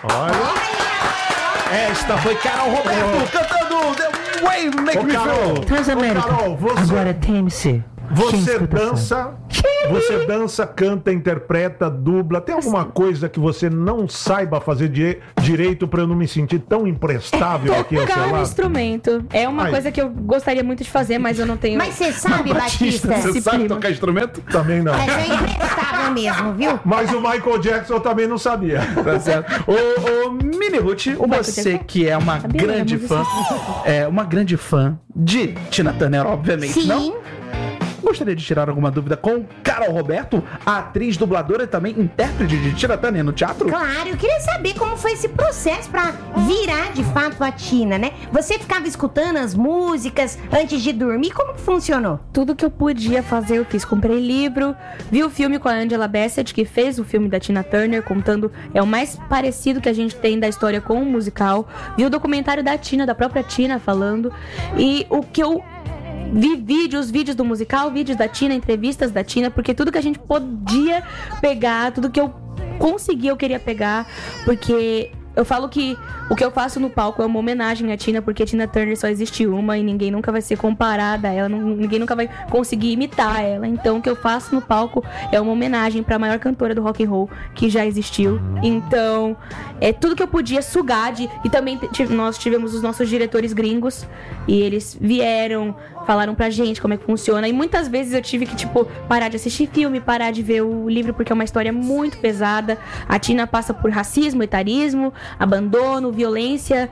Olha. Esta foi Carol Roberto cantando The Way You Make Me Feel. Transamérica. Carol, Agora TMC. Você dança, canta, interpreta, dubla. Tem alguma coisa que você não saiba fazer direito pra eu não me sentir tão imprestável aqui ao seu Tocar um lado? instrumento. É uma coisa que eu gostaria muito de fazer, mas eu não tenho. Mas você sabe, Batista? Você sabe tocar instrumento? Também não. Mas é imprestável mesmo, viu? Mas o Michael Jackson eu também não sabia. Tá certo. Ô, Mini Ruth, você que é uma grande fã, grande fã de Tina Turner, obviamente, Sim. não? Gostaria de tirar alguma dúvida com Carol Roberto, a atriz, dubladora e também intérprete de Tina Turner no teatro? Claro, eu queria saber como foi esse processo pra virar de fato a Tina, né? Você ficava escutando as músicas antes de dormir? Como que funcionou? Tudo que eu podia fazer, eu fiz. Comprei livro, vi o filme com a Angela Bassett, que fez o filme da Tina Turner, contando, é o mais parecido que a gente tem da história com o musical. Vi o documentário da Tina, da própria Tina, falando. E o que eu vi vídeos do musical, vídeos da Tina, entrevistas da Tina, porque tudo que a gente podia pegar, tudo que eu conseguia, eu queria pegar, porque eu falo que o que eu faço no palco é uma homenagem à Tina, porque a Tina Turner só existe uma e ninguém nunca vai ser comparada a ela, ninguém nunca vai conseguir imitar ela. Então o que eu faço no palco é uma homenagem para a maior cantora do rock and roll que já existiu. Então é tudo que eu podia sugar e também nós tivemos os nossos diretores gringos e eles vieram, falaram pra gente como é que funciona, e muitas vezes eu tive que parar de assistir filme, parar de ver o livro, porque é uma história muito pesada. A Tina passa por racismo, etarismo, abandono, violência,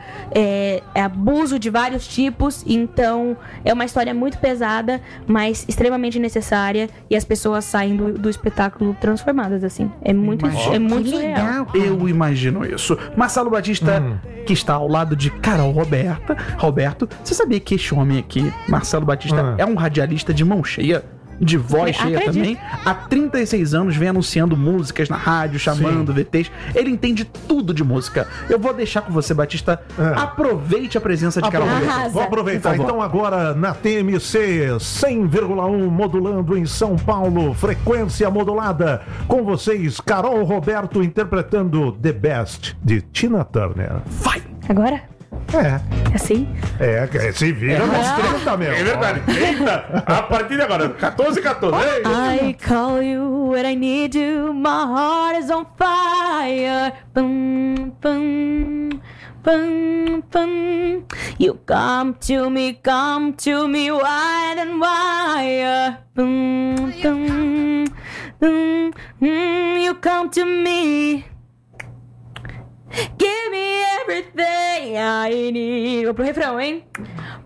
abuso de vários tipos. Então é uma história muito pesada, mas extremamente necessária, e as pessoas saem do espetáculo transformadas, assim. É muito surreal. Eu imagino isso. Marcelo Batista, que está ao lado de Carol Roberto, você sabia que este homem aqui, Marcelo Batista, é um radialista de mão cheia? De voz cheia também. Há 36 anos vem anunciando músicas na rádio, chamando VTs. Ele entende tudo de música. Eu vou deixar com você, Batista. Aproveite a presença de Carol Roberto. Vou aproveitar. Então agora na TMC 100,1 modulando em São Paulo, frequência modulada. Com vocês, Carol Roberto interpretando The Best de Tina Turner. Vai! Agora? Assim? Se vira nos 30, meu. É verdade. Eita! A partir de agora, 14. I call you when I need you, my heart is on fire. Bum, bum, bum, bum. You come to me wide and wide. Bum, bum, bum, you come to me. Give me everything I need. Vou pro refrão, hein?